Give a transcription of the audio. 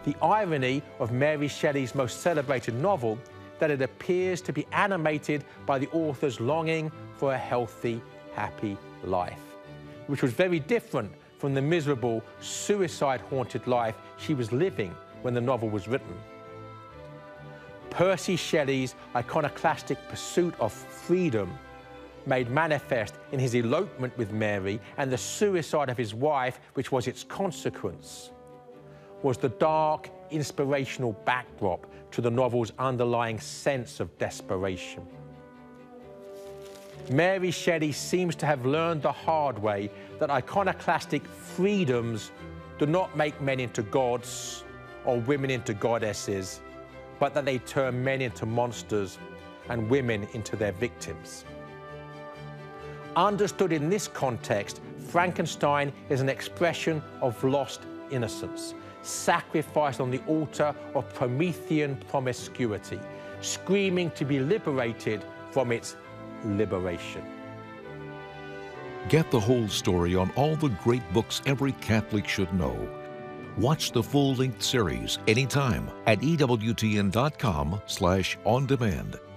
The irony of Mary Shelley's most celebrated novel that it appears to be animated by the author's longing for a healthy, happy life, which was very different from the miserable, suicide-haunted life she was living when the novel was written. Percy Shelley's iconoclastic pursuit of freedom, made manifest in his elopement with Mary and the suicide of his wife, which was its consequence, was the dark, inspirational backdrop to the novel's underlying sense of desperation. Mary Shelley seems to have learned the hard way that iconoclastic freedoms do not make men into gods or women into goddesses, but that they turn men into monsters and women into their victims. Understood in this context, Frankenstein is an expression of lost innocence, sacrificed on the altar of Promethean promiscuity, screaming to be liberated from its liberation. Get the whole story on all the great books every Catholic should know. Watch the full-length series anytime at EWTN.com/on-demand.